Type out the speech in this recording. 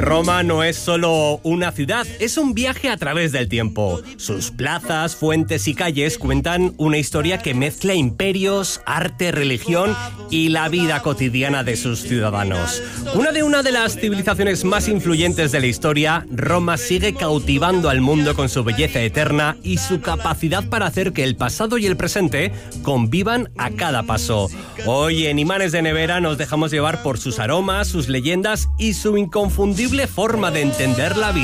Roma no es solo una ciudad, es un viaje a través del tiempo. Sus plazas, fuentes y calles cuentan una historia que mezcla imperios, arte, religión y la vida cotidiana de sus ciudadanos. Una de las civilizaciones más influyentes de la historia, Roma sigue cautivando al mundo con su belleza eterna y su capacidad para hacer que el pasado y el presente convivan a cada paso. Hoy en Imanes de Nevera nos dejamos llevar por sus aromas, sus leyendas y su inconfundible forma de entender la vida.